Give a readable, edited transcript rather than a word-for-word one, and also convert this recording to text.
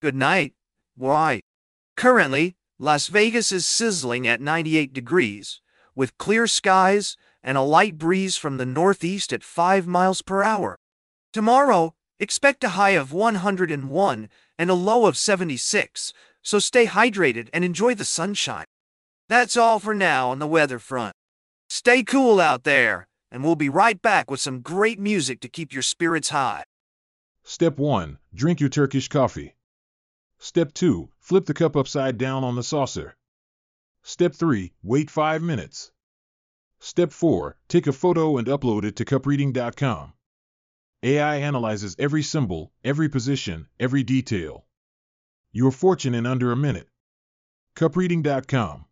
Good night. Why? Currently, Las Vegas is sizzling at 98 degrees, with clear skies and a light breeze from the northeast at 5 miles per hour. Tomorrow, expect a high of 101 and a low of 76, so stay hydrated and enjoy the sunshine. That's all for now on the weather front. Stay cool out there, and we'll be right back with some great music to keep your spirits high. Step 1. Drink your Turkish coffee. Step 2. Flip the cup upside down on the saucer. Step 3. Wait 5 minutes. Step 4. Take a photo and upload it to cupreading.com. AI analyzes every symbol, every position, every detail. Your fortune in under a minute. cupreading.com